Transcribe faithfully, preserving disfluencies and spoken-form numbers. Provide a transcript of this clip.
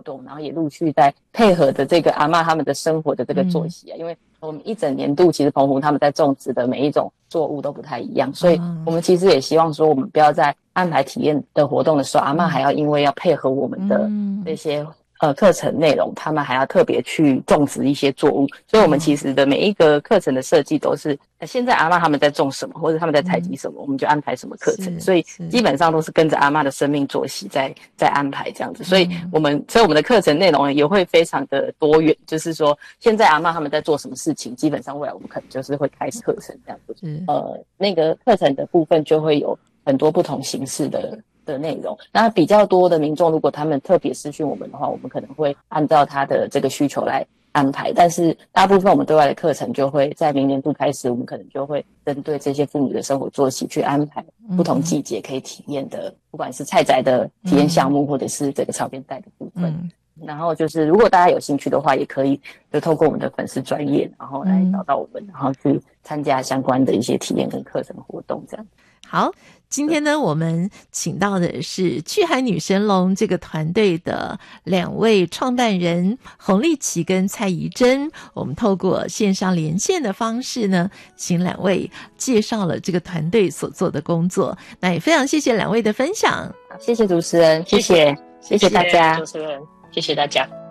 动，然后也陆续在配合的这个阿嬷他们的生活的这个作息啊，嗯、因为我们一整年度其实澎湖他们在种植的每一种作物都不太一样，所以我们其实也希望说，我们不要在安排体验的活动的时候，阿嬷还要因为要配合我们的这些呃课程内容，他们还要特别去种植一些作物，所以我们其实的每一个课程的设计都是、呃、现在阿嬷他们在种什么，或者他们在采集什么，我们就安排什么课程，所以基本上都是跟着阿嬷的生命作息在在安排这样子，所以我们所以我们的课程内容也会非常的多元，就是说现在阿嬷他们在做什么事情，基本上未来我们可能就是会开始课程这样子，呃，那个课程的部分就会有很多不同形式的的内容，那比较多的民众如果他们特别私讯我们的话，我们可能会按照他的这个需求来安排，但是大部分我们对外的课程就会在明年度开始，我们可能就会针对这些妇女的生活作息去安排不同季节可以体验的、嗯、不管是菜宅的体验项目、嗯、或者是这个草编带的部分、嗯，然后就是如果大家有兴趣的话，也可以就透过我们的粉丝专页，然后来找到我们、嗯、然后去参加相关的一些体验跟课程活动这样。 好，今天呢我们请到的是去海女神龙这个团队的两位创办人洪立琪跟蔡怡珍，我们透过线上连线的方式呢，请两位介绍了这个团队所做的工作，那也非常谢谢两位的分享。 谢谢主持人，谢谢谢谢大家， 主持人，谢谢大家。